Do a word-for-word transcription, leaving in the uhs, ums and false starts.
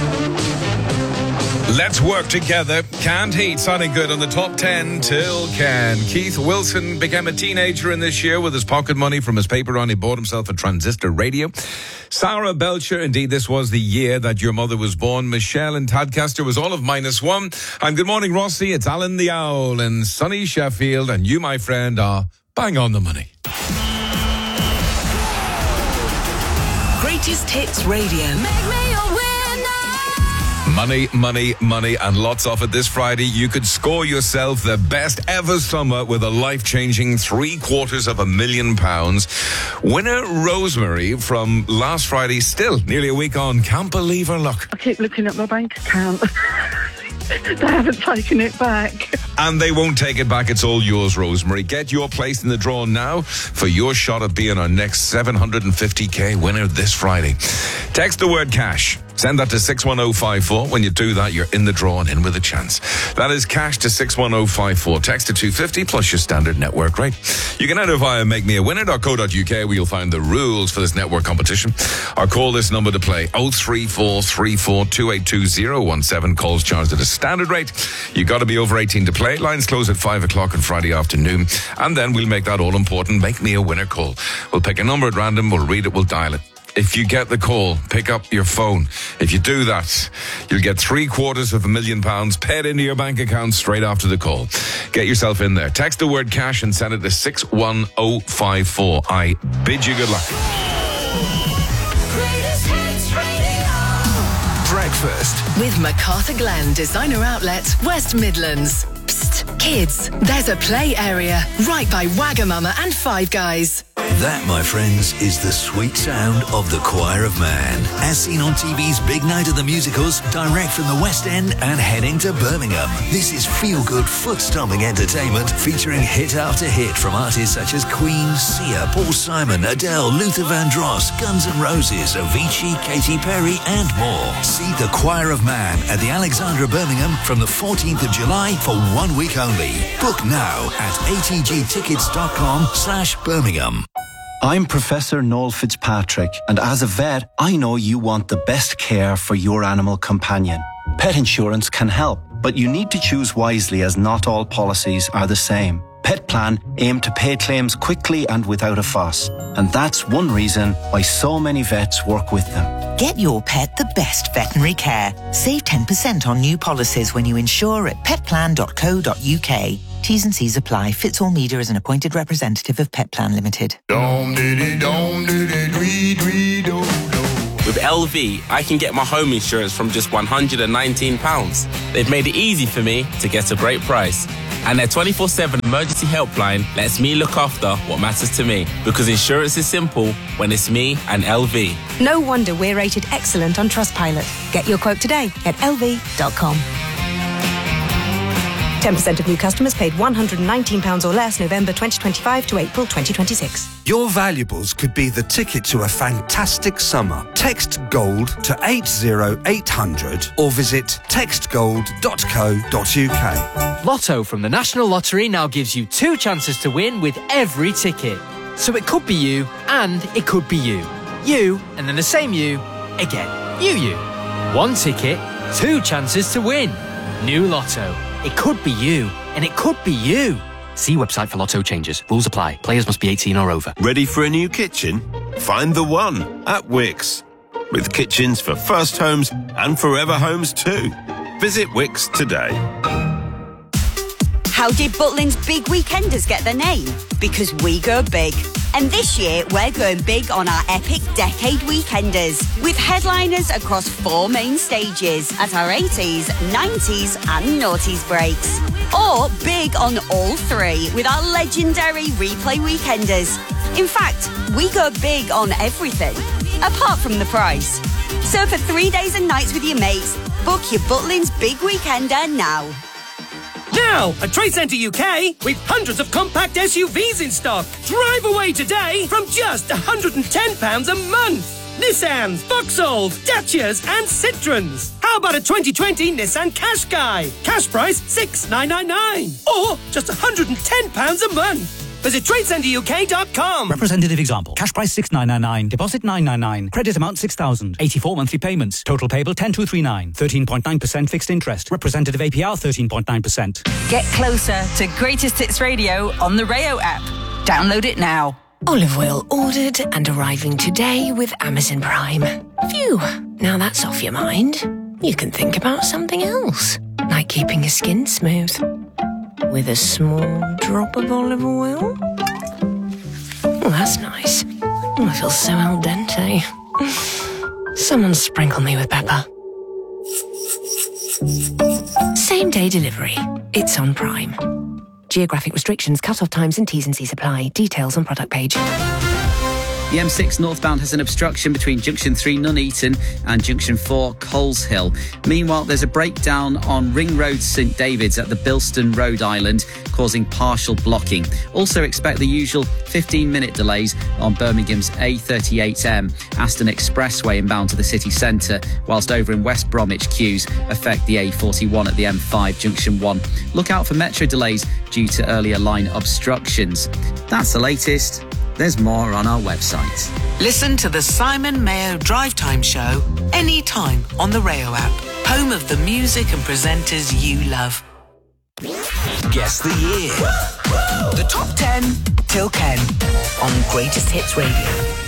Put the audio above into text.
Let's work together. Can't Heat sounding good on the top ten till can. Keith Wilson became a teenager in this year with his pocket money from his paper run. He bought himself a transistor radio. Sarah Belcher, indeed, this was the year that your mother was born. Michelle in Tadcaster was all of minus one. And good morning, Rossi. It's Alan the Owl in sunny Sheffield. And you, my friend, are bang on the money. Greatest Hits Radio. Make me your winner. Money, money, money, and lots of it this Friday. You could score yourself the best ever summer with a life-changing three quarters of a million pounds. Winner Rosemary from last Friday, still nearly a week on, can't believe her luck. I keep looking at my bank account. They haven't taken it back. And they won't take it back. It's all yours, Rosemary. Get your place in the draw now for your shot at being our next seven hundred fifty k winner this Friday. Text the word cash. Send that to six one oh five four. When you do that, you're in the draw and in with a chance. That is cash to six one oh five four. Text to two fifty plus your standard network rate. You can enter via make me a winner dot co dot uk where you'll find the rules for this network competition. Or call this number to play oh three four three four two eight two oh one seven. Calls charged at a standard rate. You've got to be over eighteen to play. Lines close at five o'clock on Friday afternoon. And then we'll make that all important make me a winner call. We'll pick a number at random. We'll read it. We'll dial it. If you get the call, pick up your phone. If you do that, you'll get three quarters of a million pounds paid into your bank account straight after the call. Get yourself in there. Text the word cash and send it to six one oh five four. I bid you good luck. Breakfast with MacArthur Glen Designer Outlets, West Midlands. Psst, kids, there's a play area right by Wagamama and Five Guys. That, my friends, is the sweet sound of the Choir of Man. As seen on T V's Big Night of the Musicals, direct from the West End and heading to Birmingham. This is feel-good, foot-stomping entertainment featuring hit after hit from artists such as Queen, Sia, Paul Simon, Adele, Luther Vandross, Guns N' Roses, Avicii, Katy Perry and more. See the Choir of Man at the Alexandra Birmingham from the fourteenth of July for one week only. Book now at atgtickets.com slash Birmingham. I'm Professor Noel Fitzpatrick, and as a vet, I know you want the best care for your animal companion. Pet insurance can help, but you need to choose wisely as not all policies are the same. Pet Plan aim to pay claims quickly and without a fuss, and that's one reason why so many vets work with them. Get your pet the best veterinary care. Save ten percent on new policies when you insure at pet plan dot co dot uk. T's and C's apply. Fitzall Media is an appointed representative of Pet Plan Limited. With L V, I can get my home insurance from just one hundred nineteen pounds. They've made it easy for me to get a great price. And their twenty-four seven emergency helpline lets me look after what matters to me. Because insurance is simple when it's me and L V. No wonder we're rated excellent on Trustpilot. Get your quote today at L V dot com. ten percent of new customers paid one hundred nineteen pounds or less November twenty twenty-five to April twenty twenty-six. Your valuables could be the ticket to a fantastic summer. Text GOLD to eight oh eight hundred or visit text gold dot co dot uk. Lotto from the National Lottery now gives you two chances to win with every ticket. So it could be you and it could be you. You and then the same you again. You, you. One ticket, two chances to win. New Lotto. It could be you, and it could be you. See website for Lotto changes. Rules apply. Players must be eighteen or over. Ready for a new kitchen? Find the one at Wickes. With kitchens for first homes and forever homes too. Visit Wickes today. How did Butlins Big Weekenders get their name? Because we go big. And this year, we're going big on our epic Decade Weekenders, with headliners across four main stages at our eighties, nineties and noughties breaks. Or big on all three with our legendary Replay Weekenders. In fact, we go big on everything, apart from the price. So for three days and nights with your mates, book your Butlins Big Weekender now. Now, at Trade Centre U K, with hundreds of compact S U Vs in stock. Drive away today from just one hundred ten pounds a month. Nissans, Vauxhalls, Dacias and Citroens. How about a twenty twenty Nissan Qashqai? Cash price six thousand nine hundred ninety-nine. Or just one hundred ten pounds a month. Visit trade centre U K dot com. Representative example. Cash price six thousand nine hundred ninety-nine. Deposit nine hundred ninety-nine. Credit amount six thousand. eighty-four monthly payments. Total payable ten thousand two hundred thirty-nine. thirteen point nine percent fixed interest. Representative A P R thirteen point nine percent. Get closer to Greatest Hits Radio on the Rayo app. Download it now. Olive oil ordered and arriving today with Amazon Prime. Phew, now that's off your mind. You can think about something else, like keeping your skin smooth. With a small drop of olive oil. Oh, that's nice. Oh, I feel so al dente. Someone sprinkle me with pepper. Same day delivery. It's on Prime. Geographic restrictions, cut-off times and T's and C's apply. Details on product page. The M six northbound has an obstruction between Junction three Nuneaton and Junction four Coleshill. Meanwhile, there's a breakdown on Ring Road St David's at the Bilston Road Island, causing partial blocking. Also expect the usual fifteen minute delays on Birmingham's A thirty-eight M, Aston Expressway inbound to the city centre, whilst over in West Bromwich queues affect the A forty-one at the M five Junction one. Look out for metro delays due to earlier line obstructions. That's the latest. There's more on our website. Listen to the Simon Mayo Drive Time Show anytime on the Rayo app. Home of the music and presenters you love. Guess the year. The top ten till ten on Greatest Hits Radio.